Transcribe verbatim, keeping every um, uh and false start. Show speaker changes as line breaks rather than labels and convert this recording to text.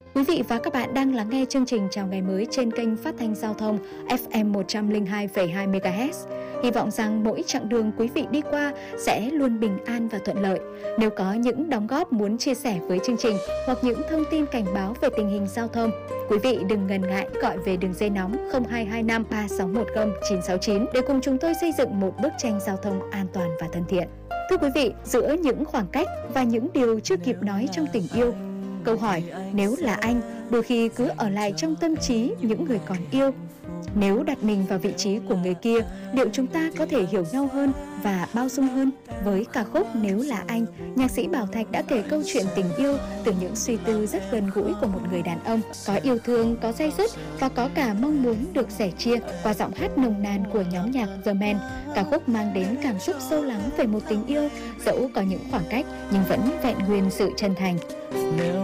Quý vị và các bạn đang lắng nghe chương trình Chào Ngày Mới trên kênh phát thanh giao thông ép em một trăm lẻ hai phẩy hai mê ga héc. Hy vọng rằng mỗi chặng đường quý vị đi qua sẽ luôn bình an và thuận lợi. Nếu có những đóng góp muốn chia sẻ với chương trình hoặc những thông tin cảnh báo về tình hình giao thông, quý vị đừng ngần ngại gọi về đường dây nóng không hai hai năm ba sáu một không chín sáu chín để cùng chúng tôi xây dựng một bức tranh giao thông an toàn và thân thiện. Thưa quý vị, giữa những khoảng cách và những điều chưa kịp nói trong tình yêu, câu hỏi nếu là anh đôi khi cứ ở lại trong tâm trí những người còn yêu. Nếu đặt mình vào vị trí của người kia, liệu chúng ta có thể hiểu nhau hơn và bao dung hơn? Với ca khúc Nếu Là Anh, nhạc sĩ Bảo Thạch đã kể câu chuyện tình yêu từ những suy tư rất gần gũi của một người đàn ông, có yêu thương, có day dứt và có cả mong muốn được sẻ chia qua giọng hát nồng nàn của nhóm nhạc The Men. Ca khúc mang đến cảm xúc sâu lắng về một tình yêu, dẫu có những khoảng cách nhưng vẫn vẹn nguyên sự chân thành.